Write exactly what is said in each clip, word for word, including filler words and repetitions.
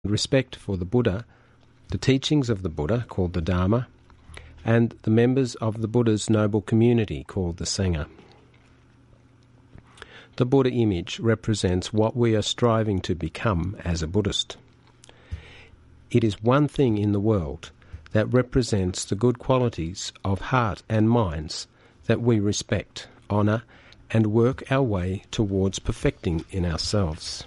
respect for the Buddha, the teachings of the Buddha, called the Dharma, and the members of the Buddha's noble community, called the Sangha. The Buddha image represents what we are striving to become as a Buddhist. It is one thing in the world that represents the good qualities of heart and minds that we respect, honour, and work our way towards perfecting in ourselves.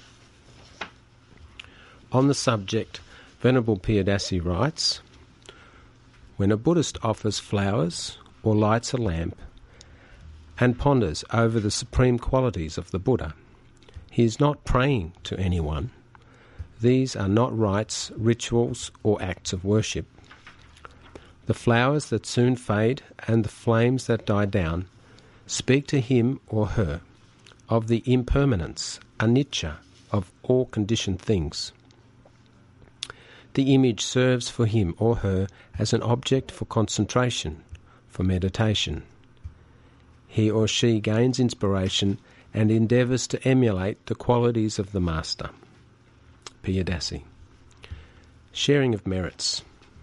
On the subject, Venerable Piyadasi writes, when a Buddhist offers flowers or lights a lamp and ponders over the supreme qualities of the Buddha, he is not praying to anyone. These are not rites, rituals, or acts of worship. The flowers that soon fade and the flames that die down speak to him or her of the impermanence, anicca, of all conditioned things. The image serves for him or her as an object for concentration, for meditation. He or she gains inspiration and endeavours to emulate the qualities of the Master. Piyadasi. Sharing of merits.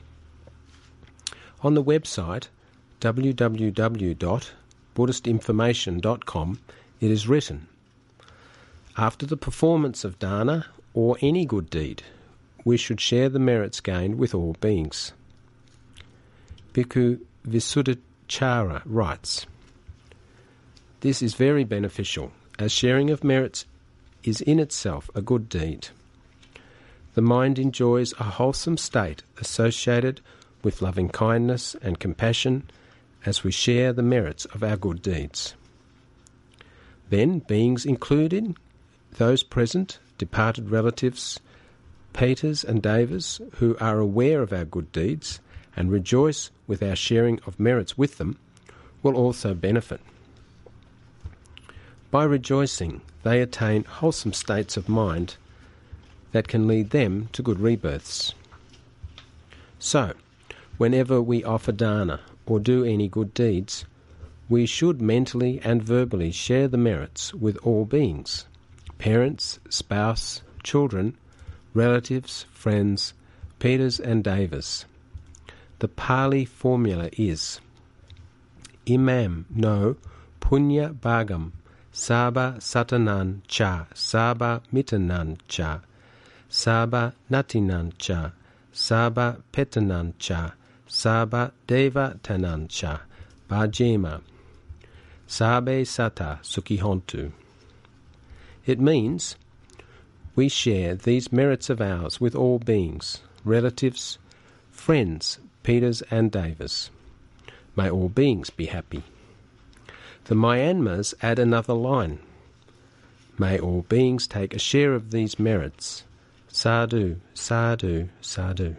On the website w w w dot buddhist information dot com it is written, after the performance of dana or any good deed, we should share the merits gained with all beings. Bhikkhu Visuddhacharya writes, this is very beneficial, as sharing of merits is in itself a good deed. The mind enjoys a wholesome state associated with loving kindness and compassion as we share the merits of our good deeds. Then beings included, those present, departed relatives, Peters and Devas, who are aware of our good deeds and rejoice with our sharing of merits with them, will also benefit. By rejoicing, they attain wholesome states of mind that can lead them to good rebirths. So, whenever we offer dana or do any good deeds, we should mentally and verbally share the merits with all beings, parents, spouse, children, relatives, friends, Peters and Devas. The Pali formula is Imam no punya bhagam Saba satanan cha, saba mitanan cha, saba natinan cha, saba petanan cha, saba deva tanan cha, bhajema, sabe sata sukhihontu. It means we share these merits of ours with all beings, relatives, friends, Peters and Devas. May all beings be happy. The Myanmars add another line. May all beings take a share of these merits. Sadhu, sadhu, sadhu.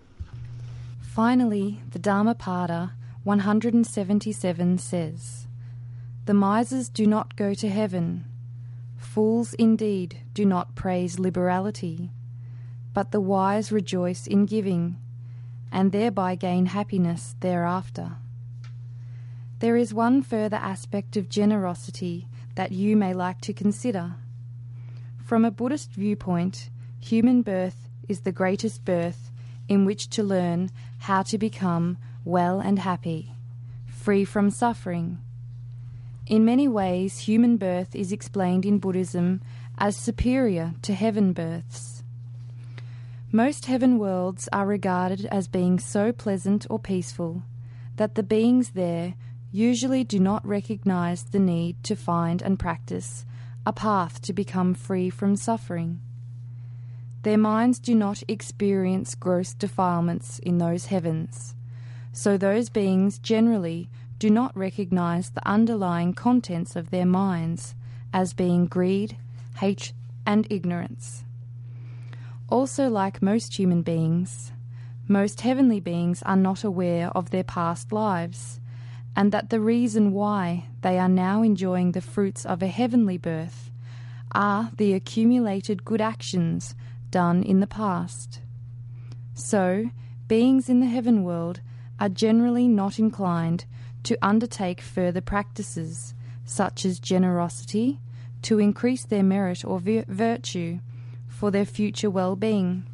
Finally, the Dhammapada one hundred seventy-seven says, the misers do not go to heaven. Fools indeed do not praise liberality, but the wise rejoice in giving, and thereby gain happiness thereafter. There is one further aspect of generosity that you may like to consider. From a Buddhist viewpoint, human birth is the greatest birth in which to learn how to become well and happy, free from suffering. In many ways, human birth is explained in Buddhism as superior to heaven births. Most heaven worlds are regarded as being so pleasant or peaceful that the beings there usually do not recognize the need to find and practice a path to become free from suffering. Their minds do not experience gross defilements in those heavens, so those beings generally do not recognize the underlying contents of their minds as being greed, hate, and ignorance. Also, like most human beings, most heavenly beings are not aware of their past lives, and that the reason why they are now enjoying the fruits of a heavenly birth are the accumulated good actions done in the past. So, beings in the heaven world are generally not inclined to undertake further practices, such as generosity, to increase their merit or vir- virtue for their future well-being.